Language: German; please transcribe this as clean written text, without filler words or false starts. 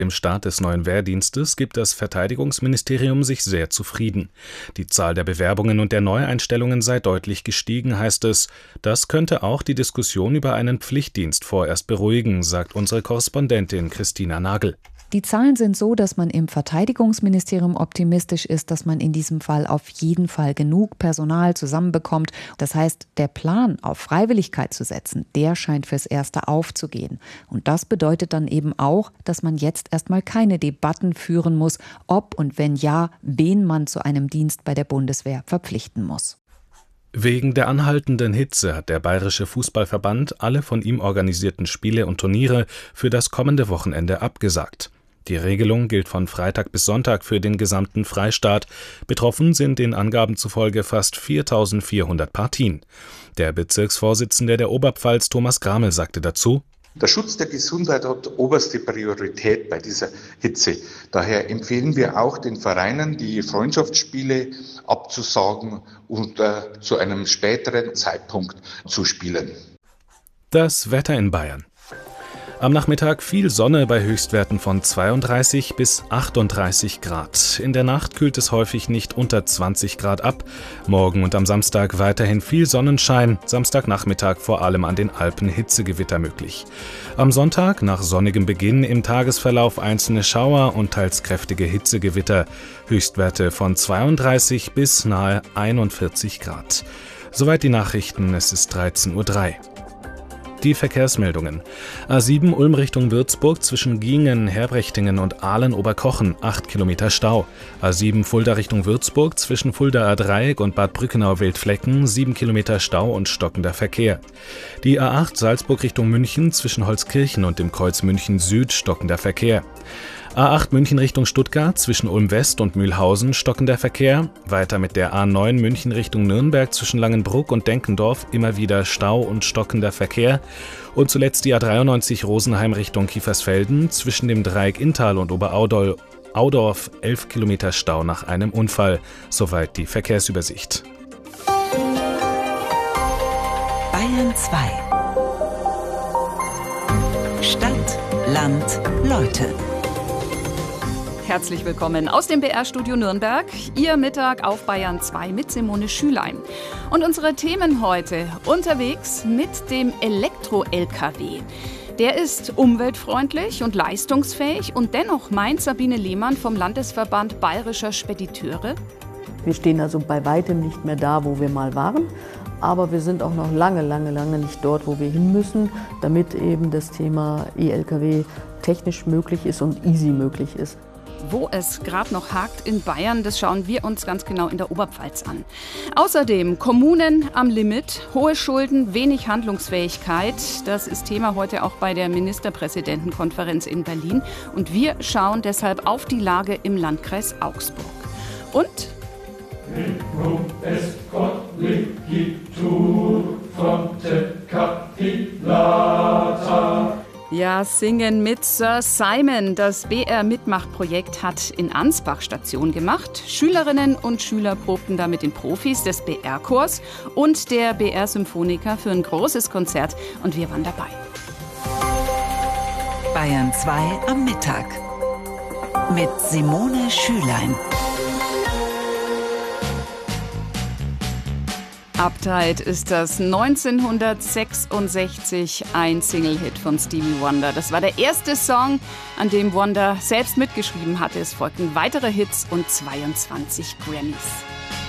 Im Start des neuen Wehrdienstes gibt das Verteidigungsministerium sich sehr zufrieden. Die Zahl der Bewerbungen und der Neueinstellungen sei deutlich gestiegen, heißt es. Das könnte auch die Diskussion über einen Pflichtdienst vorerst beruhigen, sagt unsere Korrespondentin Christina Nagel. Die Zahlen sind so, dass man im Verteidigungsministerium optimistisch ist, dass man in diesem Fall auf jeden Fall genug Personal zusammenbekommt. Das heißt, der Plan, auf Freiwilligkeit zu setzen, der scheint fürs Erste aufzugehen. Und das bedeutet dann eben auch, dass man jetzt erstmal keine Debatten führen muss, ob und wenn ja, wen man zu einem Dienst bei der Bundeswehr verpflichten muss. Wegen der anhaltenden Hitze hat der Bayerische Fußballverband alle von ihm organisierten Spiele und Turniere für das kommende Wochenende abgesagt. Die Regelung gilt von Freitag bis Sonntag für den gesamten Freistaat. Betroffen sind den Angaben zufolge fast 4.400 Partien. Der Bezirksvorsitzende der Oberpfalz, Thomas Gramel, sagte dazu: Der Schutz der Gesundheit hat oberste Priorität bei dieser Hitze. Daher empfehlen wir auch den Vereinen, die Freundschaftsspiele abzusagen und zu einem späteren Zeitpunkt zu spielen. Das Wetter in Bayern. Am Nachmittag viel Sonne bei Höchstwerten von 32 bis 38 Grad. In der Nacht kühlt es häufig nicht unter 20 Grad ab. Morgen und am Samstag weiterhin viel Sonnenschein. Samstagnachmittag vor allem an den Alpen Hitzegewitter möglich. Am Sonntag nach sonnigem Beginn im Tagesverlauf einzelne Schauer und teils kräftige Hitzegewitter. Höchstwerte von 32 bis nahe 41 Grad. Soweit die Nachrichten, es ist 13:03 Uhr. Die Verkehrsmeldungen. A7 Ulm Richtung Würzburg zwischen Giengen, Herbrechtingen und Ahlen-Oberkochen, 8 Kilometer Stau. A7 Fulda Richtung Würzburg zwischen Fuldaer Dreieck und Bad Brückenau-Wildflecken, 7 Kilometer Stau und stockender Verkehr. Die A8 Salzburg Richtung München zwischen Holzkirchen und dem Kreuz München Süd, stockender Verkehr. A8 München Richtung Stuttgart zwischen Ulm West und Mühlhausen, stockender Verkehr. Weiter mit der A9 München Richtung Nürnberg zwischen Langenbruck und Denkendorf, immer wieder Stau und stockender Verkehr. Und zuletzt die A93 Rosenheim Richtung Kiefersfelden zwischen dem Dreieck Inntal und Oberaudorf, 11 Kilometer Stau nach einem Unfall. Soweit die Verkehrsübersicht. Bayern 2. Stadt, Land, Leute. Herzlich willkommen aus dem BR-Studio Nürnberg. Ihr Mittag auf Bayern 2 mit Simone Schülein. Und unsere Themen heute: unterwegs mit dem Elektro-LKW. Der ist umweltfreundlich und leistungsfähig und dennoch meint Sabine Lehmann vom Landesverband Bayerischer Spediteure: Wir stehen also bei weitem nicht mehr da, wo wir mal waren. Aber wir sind auch noch lange nicht dort, wo wir hin müssen, damit eben das Thema E-LKW technisch möglich ist und easy möglich ist. Wo es gerade noch hakt in Bayern, das schauen wir uns ganz genau in der Oberpfalz an. Außerdem Kommunen am Limit, hohe Schulden, wenig Handlungsfähigkeit. Das ist Thema heute auch bei der Ministerpräsidentenkonferenz in Berlin. Und wir schauen deshalb auf die Lage im Landkreis Augsburg. Und ja, singen mit Sir Simon. Das BR-Mitmachprojekt hat in Ansbach Station gemacht. Schülerinnen und Schüler probten da mit den Profis des BR-Chors und der BR-Symphoniker für ein großes Konzert. Und wir waren dabei. Bayern 2 am Mittag mit Simone Schülein. Uptight ist das 1966 ein Single-Hit von Stevie Wonder. Das war der erste Song, an dem Wonder selbst mitgeschrieben hatte. Es folgten weitere Hits und 22 Grammys.